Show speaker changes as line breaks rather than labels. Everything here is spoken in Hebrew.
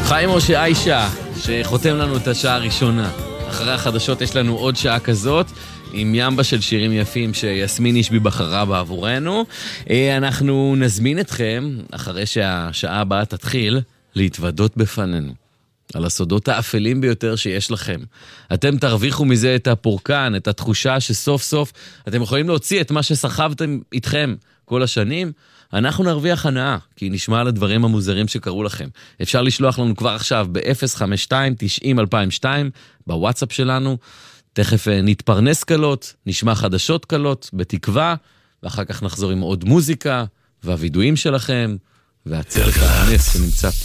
חיים משה איישה, שחותם לנו את השעה הראשונה. אחרי החדשות יש לנו עוד שעה כזאת, עם ימבה של שירים יפים שיסמין אישבי בחרה בעבורנו. אנחנו נזמין אתכם, אחרי שהשעה הבאה תתחיל, להתוודות בפנינו. על הסודות האפלים ביותר שיש לכם. אתם תרוויחו מזה את הפורקן, את התחושה שסוף סוף אתם יכולים להוציא את מה שסחבתם איתכם כל השנים. אנחנו נרוויח הנאה, כי נשמע על הדברים המוזרים שקרו לכם. אפשר לשלוח לנו כבר עכשיו ב-052-90-2002 בוואטסאפ שלנו. תכף נתפרנס קלות, נשמע חדשות קלות, בתקווה, ואחר כך נחזור עם עוד מוזיקה, והוידועים שלכם, והצלח הענף שנמצא